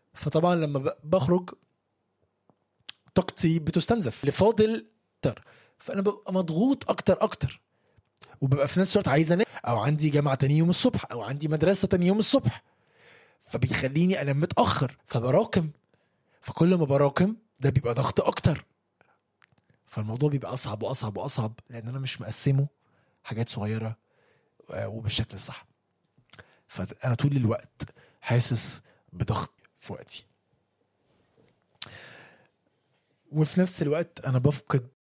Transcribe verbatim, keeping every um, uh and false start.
فطبعا لما ب- بخرج طاقتي بتستنزف لفاضل اكتر، فانا ببقى مضغوط اكتر اكتر، وببقى في نفس الوقت عايز انام، او عندي جامعه تاني يوم الصبح، او عندي مدرسه تاني يوم الصبح، فبيخليني انام متاخر، فبراكم. فكل ما براكم ده بيبقى ضغط اكتر، فالموضوع بيبقى اصعب واصعب واصعب، لان انا مش مقسمه حاجات صغيره آه، وبالشكل الصح. فانا طول الوقت حاسس بضغط في وقتي، وفي نفس الوقت انا بفقد